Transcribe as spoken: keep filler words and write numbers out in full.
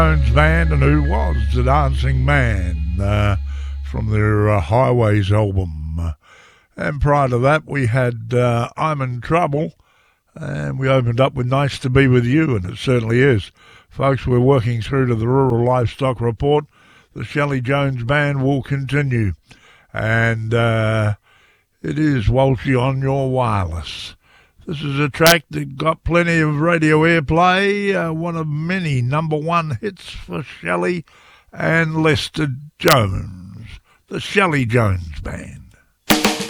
Jones Band, and Who Was the Dancing Man, uh, from their uh, Highways album. Uh, and prior to that, we had uh, I'm in Trouble, and we opened up with Nice to Be With You, and it certainly is. Folks, we're working through to the Rural Livestock Report. The Shelley Jones Band will continue, and uh, it is Walshy on your wireless. This is a track that got plenty of radio airplay, uh, one of many number one hits for Shelley and Lester Jones, the Shelley Jones Band.